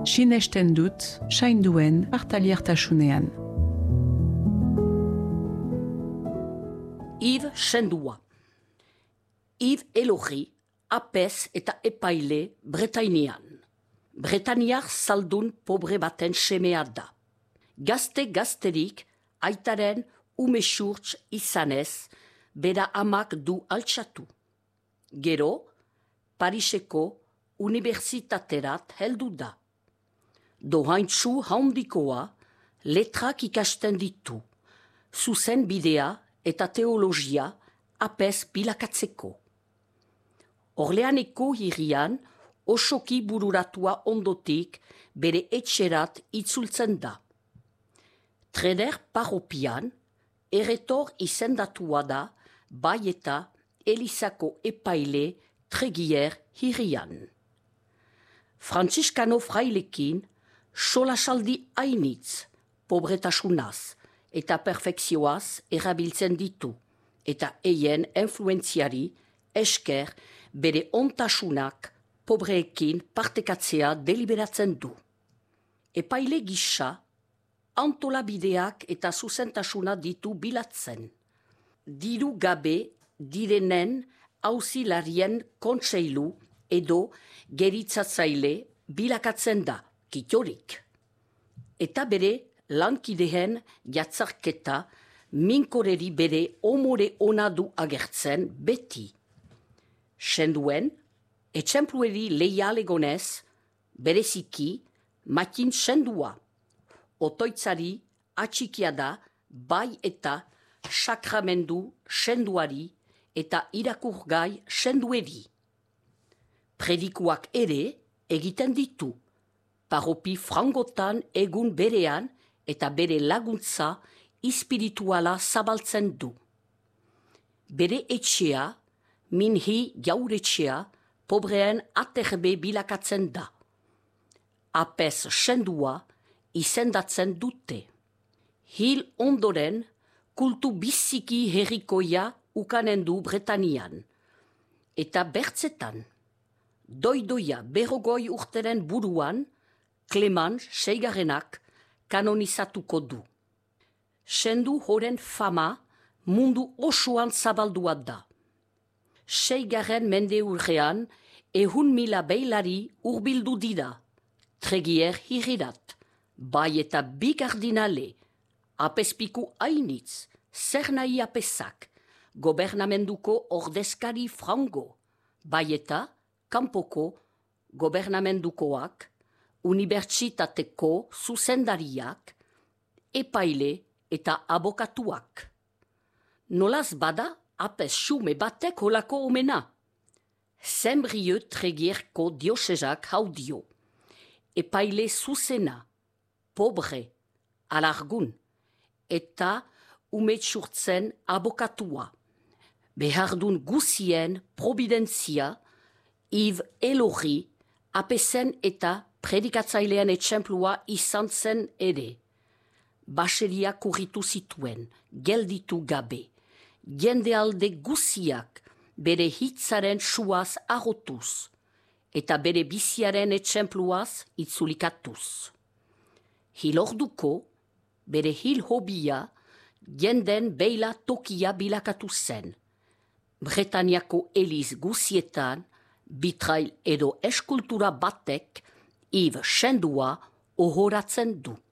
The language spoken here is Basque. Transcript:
Sinesten dut, sainduen partaliertasunean. Yves Sendua. Yves Elogi, apez eta epaile Bretainian. Bretaniar zaldun pobre baten semea da. Gazterik aitaren umesurtz izanez, bera amak du altxatu. Gero, Pariseko unibertsitaterat heldu da. Dohaintzu handikoa letrak ikasten ditu, zuzen bidea eta teologia apez bilakatzeko. Orleaneko hirian osoki bururatua ondotik bere etxerat itzultzen da. Treder parropian, erretor izendatua da, bai eta Elizako epaile Tregier hirian. Frantziskano frailekin solasaldi hainitz, pobretasunaz eta perfekzioaz erabiltzen ditu, eta eien influenziari esker bere ontasunak pobreekin partekatzea deliberatzen du. Epaile gisa, antolabideak eta zuzentasuna ditu bilatzen. Diru gabe direnen auzilarien kontseilu edo geritzatzaile bilakatzen da, kitorik. Eta bere lankideen jatzarketa minkoreri bere omore ona du agertzen beti. Senduen, etxemplueri leialegonez, bereziki Matin Sendua. Otoitzari atxikia da bai eta sakramendu senduari eta irakurgai sendueri. Predikuak ere egiten ditu, paropi frangotan egun berean eta bere laguntza espirituala zabaltzen du. Bere etxea, minhi jauretxea, pobreen aterbe bilakatzen da. Apez Sendua izendatzen dute. Hil ondoren, kultu biziki herrikoia ukanen du Bretanian. Eta bertzetan, doidoia berrogoi urteren buruan, Clement seigarrenak kanonizatuko du. Sendu horen fama mundu osoan zabaldua da. Seigarren mende urrean, 100.000 beilari urbildu dira, Tregier hirirat. Bai eta bi kardinale, apezpiku hainitz, zer nahi apezak, gobernamenduko ordezkari frango, bai eta kanpoko gobernamendukoak, unibertsitateko zuzendariak, epaile eta abokatuak. Nolaz bada apez xume batek holako omena. Zembrieu Tregierko diosezak haudio, epaile zuzena, pobre, alargun, eta umetsurtzen abokatua. Behardun guzien providentzia, Yves Elogi, apezen eta predikatzailean etxemplua izan zen ere. Baseria kurritu zituen, gelditu gabe. Jendealde guziak bere hitzaren suaz arrotuz, eta bere biziaren etxempluaz itzulikatuz. Hilorduko, bere hil hobia, jenden beila tokia bilakatu zen. Bretaniako eliz guzietan, bitrail edo eskultura batek, Yves Sendua ohoratzen du.